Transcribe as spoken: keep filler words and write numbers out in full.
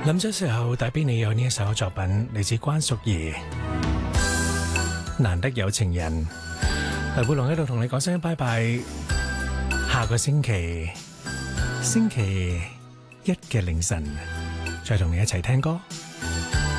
臨走時候帶俾你有呢一首作品，嚟自關淑怡，難得有情人。黎寶龍喺度同你講聲拜拜，下個星期星期一嘅凌晨再同你一齊聽歌。